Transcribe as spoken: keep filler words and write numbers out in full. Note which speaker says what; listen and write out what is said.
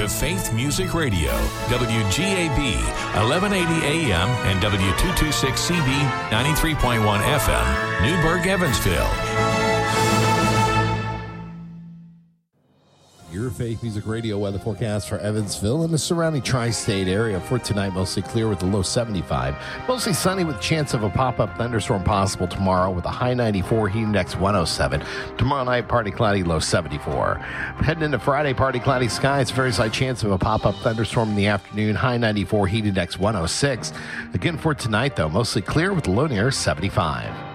Speaker 1: to Faith Music Radio, W G A B, eleven eighty A M and W two twenty-six C B, ninety-three point one F M, Newburgh, Evansville.
Speaker 2: Your Faith Music Radio weather forecast for Evansville and the surrounding tri-state area for tonight. Mostly clear with a low seventy-five. Mostly sunny with a chance of a pop-up thunderstorm possible tomorrow with a high ninety-four, heat index one oh seven. Tomorrow night, partly cloudy, low seventy-four. Heading into Friday, partly cloudy skies. Very slight chance of a pop-up thunderstorm in the afternoon. High ninety-four, heat index one oh six. Again for tonight, though, mostly clear with a low near seventy-five.